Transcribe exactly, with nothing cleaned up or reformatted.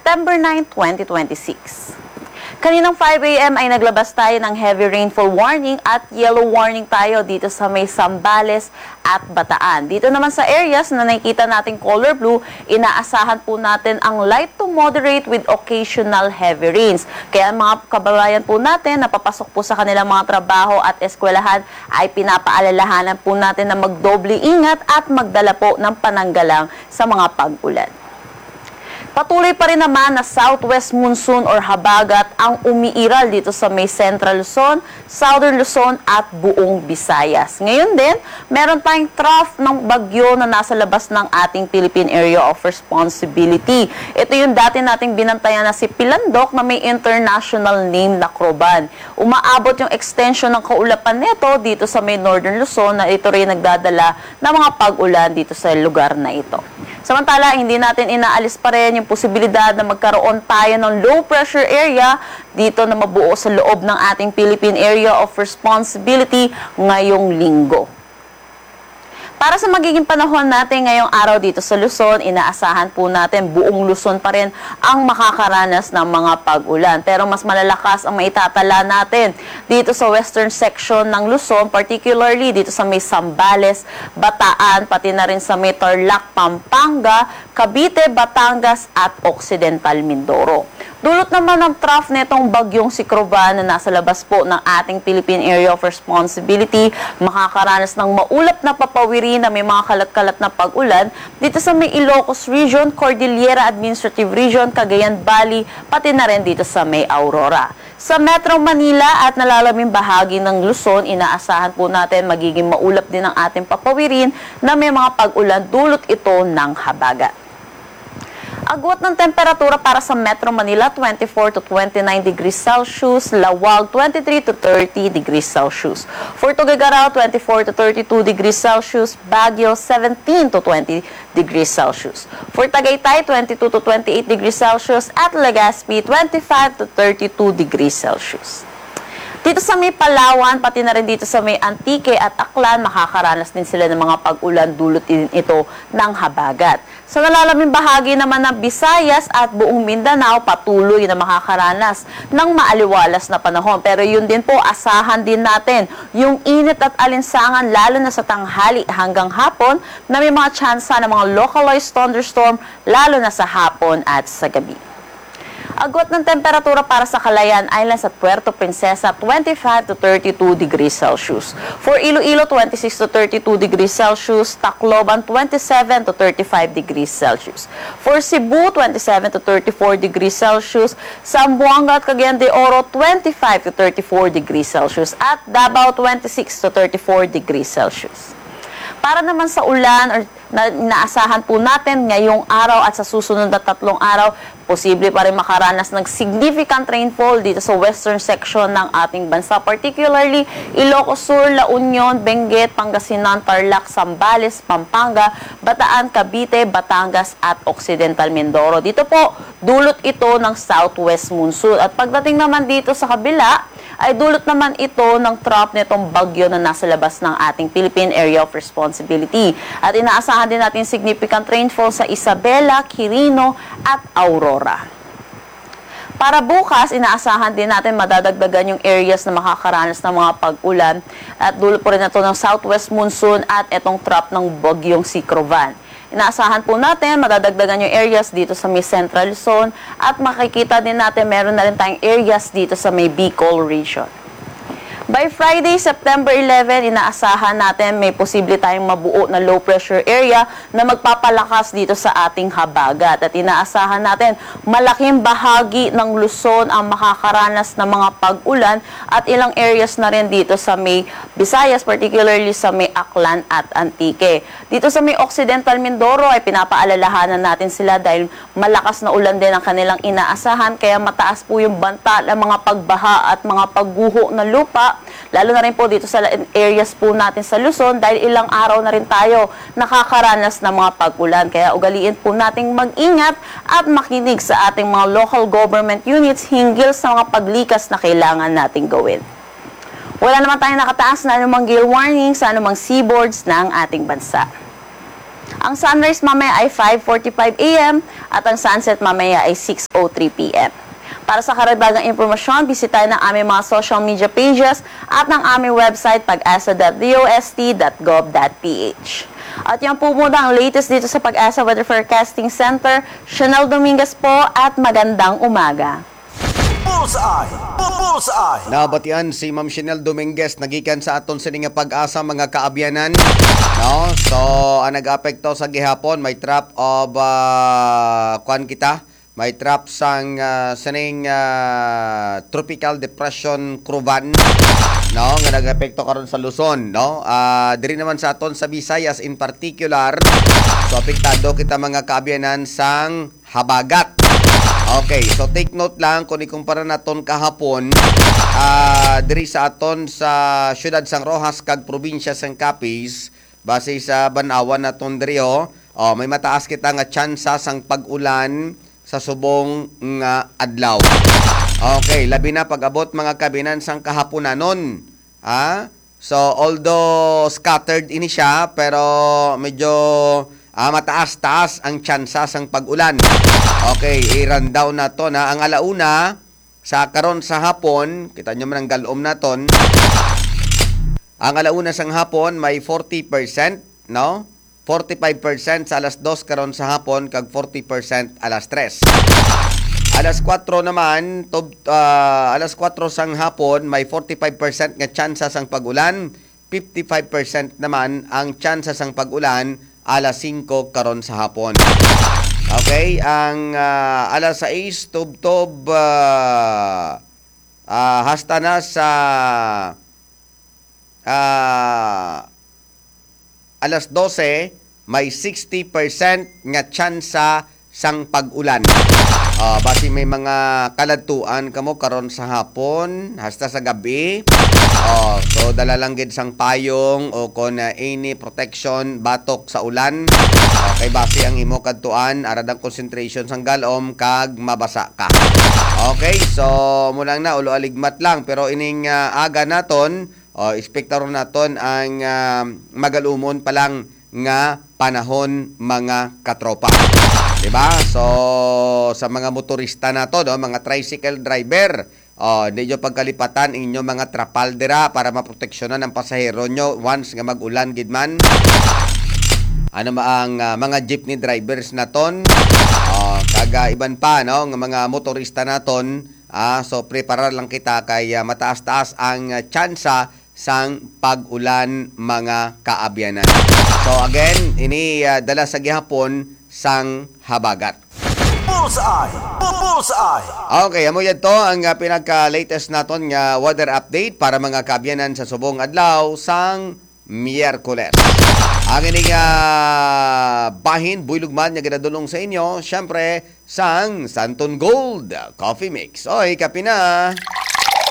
September ninth, twenty twenty-six. Kaninang five A M ay naglabas tayo ng heavy rainfall warning at yellow warning tayo dito sa may Zambales at Bataan. Dito naman sa areas na nakikita nating color blue, inaasahan po natin ang light to moderate with occasional heavy rains. Kaya mga kababayan po natin na papasok po sa kanilang mga trabaho at eskwelahan ay pinapaalalahanan po natin na magdoble ingat at magdala po ng pananggalang sa mga pag-ulan. Patuloy pa rin naman na southwest monsoon or habagat ang umiiral dito sa may Central Luzon, Southern Luzon at buong Visayas. Ngayon din, meron tayong trough ng bagyo na nasa labas ng ating Philippine Area of Responsibility. Ito yung dati nating binantayan na si Pilandok na may international name na Croban. Umaabot yung extension ng kaulapan nito dito sa may Northern Luzon na ito rin nagdadala ng mga pag-ulan dito sa lugar na ito. Samantala, hindi natin inaalis pa rin yung posibilidad na magkaroon tayo ng low pressure area dito na mabuo sa loob ng ating Philippine Area of Responsibility ngayong linggo. Para sa magiging panahon natin ngayong araw dito sa Luzon, inaasahan po natin buong Luzon pa rin ang makakaranas ng mga pag-ulan. Pero mas malalakas ang maitatala natin dito sa western section ng Luzon, particularly dito sa may Zambales, Bataan, pati na rin sa may Tarlac, Pampanga, Cavite, Batangas at Occidental Mindoro. Dulot naman ng trough nitong bagyong si Croban na nasa labas po ng ating Philippine Area of Responsibility, makakaranas ng maulap na papawiri na may mga kalat-kalat na pag-ulan dito sa may Ilocos Region, Cordillera Administrative Region, Cagayan Valley, pati na rin dito sa may Aurora. Sa Metro Manila at nalalaming bahagi ng Luzon, inaasahan po natin magiging maulap din ang ating papawirin na may mga pag-ulan dulot ito ng habagat. Agwat ng temperatura para sa Metro Manila, twenty-four to twenty-nine degrees Celsius, Lawag, twenty-three to thirty degrees Celsius. For Tuguegarao, twenty-four to thirty-two degrees Celsius, Baguio, seventeen to twenty degrees Celsius. For Tagaytay, twenty-two to twenty-eight degrees Celsius, at Legazpi, twenty-five to thirty-two degrees Celsius. Dito sa may Palawan, pati na rin dito sa may Antique at Aklan, makakaranas din sila ng mga pag-ulan dulot din ito ng habagat. Sa nalalaming bahagi naman ng Visayas at buong Mindanao, patuloy na makakaranas ng maaliwalas na panahon. Pero yun din po, asahan din natin yung init at alinsangan lalo na sa tanghali hanggang hapon na may mga tsansa ng mga localized thunderstorm lalo na sa hapon at sa gabi. Agwat ng temperatura para sa Calayan Islands at Puerto Princesa, twenty-five to thirty-two degrees Celsius. For Iloilo, twenty-six to thirty-two degrees Celsius. Tacloban, twenty-seven to thirty-five degrees Celsius. For Cebu, twenty-seven to thirty-four degrees Celsius. Zamboanga at Cagayan de Oro, twenty-five to thirty-four degrees Celsius. At Davao, twenty-six to thirty-four degrees Celsius. Para naman sa ulan or na inaasahan po natin ngayong araw at sa susunod na tatlong araw, posible pa rin makaranas ng significant rainfall dito sa western section ng ating bansa, particularly Ilocos Sur, La Union, Benguet, Pangasinan, Tarlac, Zambales, Pampanga, Bataan, Cavite, Batangas at Occidental Mindoro. Dito po, dulot ito ng southwest monsoon. At pagdating naman dito sa kabila, ay dulot naman ito ng trough nitong bagyo na nasa labas ng ating Philippine Area of Responsibility. At inaasahan din natin significant rainfall sa Isabela, Quirino at Aurora. Para bukas, inaasahan din natin madadagdagan yung areas na makakaranas ng mga pag-ulan at dulot po rin ito ng southwest monsoon at itong trough ng bagyong si Croban. Inaasahan po natin, madadagdagan yung areas dito sa may Central Luzon at makikita din natin meron na rin tayong areas dito sa may Bicol region. By Friday, September eleventh, inaasahan natin may posible tayong mabuo na low pressure area na magpapalakas dito sa ating habagat. At inaasahan natin malaking bahagi ng Luzon ang makakaranas ng mga pag-ulan at ilang areas na rin dito sa may Visayas, particularly sa may Aklan at Antique. Dito sa may Occidental Mindoro ay pinapaalalahanan natin sila dahil malakas na ulan din ang kanilang inaasahan kaya mataas po yung banta ng mga pagbaha at mga pagguho na lupa. Lalo na rin po dito sa areas po natin sa Luzon dahil ilang araw na rin tayo nakakaranas ng mga pag-ulan. Kaya ugaliin po nating mag-ingat at makinig sa ating mga local government units hinggil sa mga paglikas na kailangan nating gawin. Wala naman tayong nakataas na anumang gale warning sa anumang seaboards ng ating bansa. Ang sunrise mamaya ay five forty-five a m at ang sunset mamaya ay six oh three p m Para sa karagdagang impormasyon, bisitahin ang aming mga social media pages at ng aming website pag-asa dot d o s t dot gov dot p h. At yan po muna ang latest dito sa Pag-asa Weather Forecasting Center. Chanel Dominguez po at magandang umaga. Bullseye! Bullseye! Nabatian si Ma'am Chanel Dominguez nagikan sa aton sa nga pag-asa mga kaabyanan. No? So, ang nag-apekto sa gihapon may trap of uh, kwan kita, may trap sang uh, saning uh, tropical depression Kruvan, no, nga nag-apekto karon sa Luzon, no. Uh, diri naman sa aton sa Visayas in particular, so apektado kita mga kaabyanan sang habagat. Okay, so take note lang kung ikumpara naton kahapon uh, diri sa aton sa siyudad sang Rojas kag probinsya sang Capiz, base sa banawan naton diri oh, oh may mataas kita nga tsansa sang pag-ulan sa subong nga adlaw. Okay, labi na pag-abot mga kabinan sang kahaponanon. Ah? So although scattered ini siya pero medyo ah, mataas-taas ang tsansa sang pag-ulan. Okay, i-run down na to na ang alauna sa karon sa hapon, kita nyo man ang galom naton. Ang alauna sang hapon may forty percent, no? forty-five percent sa alas dos karon sa hapon kag forty percent alas tres. Alas kwatro naman, tub, uh, alas kwatro sang hapon may forty-five percent nga tsansa sang pag-ulan, fifty-five percent naman ang tsansa sang pag-ulan alas singko karon sa hapon. Okay, ang uh, alas sais tub-tub uh, uh, hasta na sa uh, alas dose, may sixty percent nga tsansa sang pag-ulan. Uh, basi may mga kaladtuan kamo karon sa hapon hasta sa gabi. Uh, so dala lang gid sang payong o kon uh, any protection batok sa ulan. Okay, basi ang imo kadtuan arad ang concentration sang galom kag mabasa ka. Okay, so mulang na ulo aligmat lang pero ining uh, aga naton o, oh, expectaron naton ang uh, magalumon pa lang nga panahon mga katropa. Diba? So, sa mga motorista nato, no, mga tricycle driver, oh, hindi nyo pagkalipatan inyo mga trapaldera para maproteksyonan ang pasahero nyo once nga mag-ulan gidman. Ano ba ang uh, mga jeepney drivers naton? Oh, kaga iban pa, no, ng mga motorista naton. Ah, so, prepara lang kita kay uh, mataas-taas ang uh, tsansa sang pag-ulan mga kaabyanan. So again, ini uh, dala sa gihapon sang habagat. Bullseye! Bullseye! Okay, amo yan to ang uh, pinaka-latest naton nga weather update para mga kaabyanan sa subong adlaw sang Miyerkules. Ang ining uh, bahin, buylugman nga ginadulong sa inyo, syempre, sang Santon Gold Coffee Mix. Oy, kapi na!